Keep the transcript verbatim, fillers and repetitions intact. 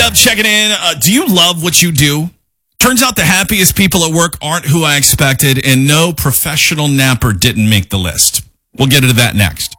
Dub checking in. Uh, do you love what you do? Turns out the happiest people at work aren't who I expected, and no professional napper didn't make the list. We'll get into that next.